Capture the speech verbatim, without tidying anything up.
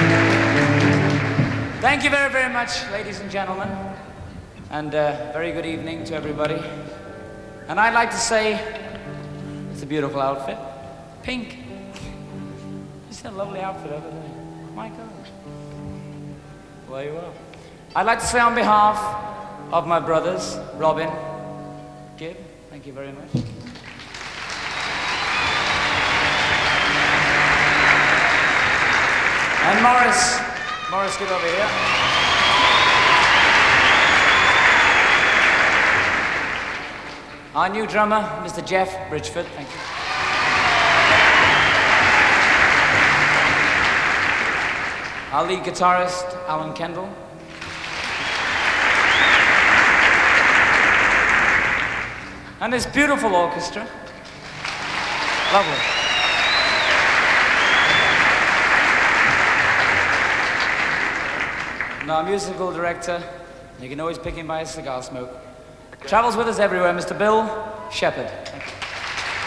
Thank you very, very much, ladies and gentlemen, and uh, very good evening to everybody. And I'd like to say, it's a beautiful outfit. Pink. It's a lovely outfit over there. My God. Well, there you are. I'd like to say on behalf of my brothers, Robin, Gib, thank you very much. And Morris, Morris, get over here. Our new drummer, Mister Jeff Bridgeford, thank you. Our lead guitarist, Alan Kendall. And this beautiful orchestra. Lovely. And our musical director, you can always pick him by his cigar smoke, travels with us everywhere, Mister Bill Shepherd. Thank you.